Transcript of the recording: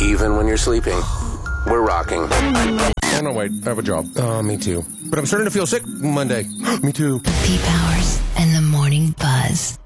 even when you're sleeping. We're rocking. Oh, no, wait. I have a job. Me too. But I'm starting to feel sick Monday. Me too. Pete Powers and the Morning Buzz.